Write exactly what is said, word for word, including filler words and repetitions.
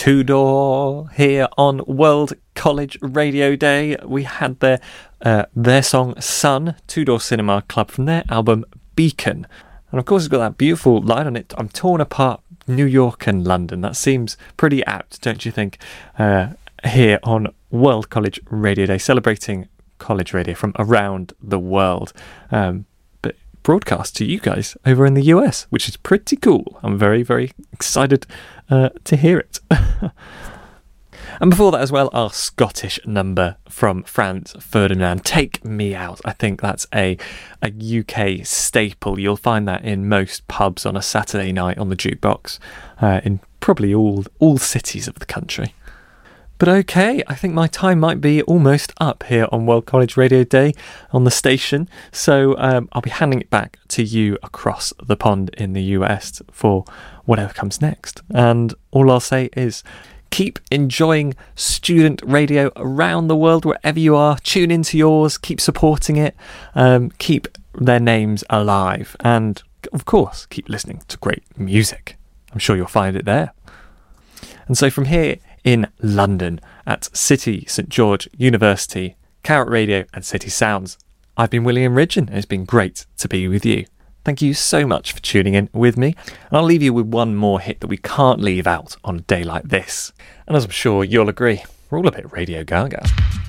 Two Door here on World College Radio Day. We had their uh, their song Sun, Two Door Cinema Club, from their album Beacon. And of course it's got that beautiful line on it, I'm torn apart New York and London. That seems pretty apt, don't you think? Uh, here on World College Radio Day, celebrating college radio from around the world. Um, but broadcast to you guys over in the U S, which is pretty cool. I'm very, very excited uh, to hear it. And before that as well, our Scottish number from Franz Ferdinand, Take Me Out. I think that's a, a U K staple. You'll find that in most pubs on a Saturday night on the jukebox, uh, in probably all all cities of the country. But okay, I think my time might be almost up here on World College Radio Day on the station. So um, I'll be handing it back to you across the pond in the U S for whatever comes next. And all I'll say is, keep enjoying student radio around the world, wherever you are. Tune into yours, keep supporting it, um, keep their names alive, and of course, keep listening to great music. I'm sure you'll find it there. And so from here in London at City St George University, Carrot Radio and City Sounds, I've been William Ridgeon, and it's been great to be with you. Thank you so much for tuning in with me. And I'll leave you with one more hit that we can't leave out on a day like this. And as I'm sure you'll agree, we're all a bit Radio Gaga.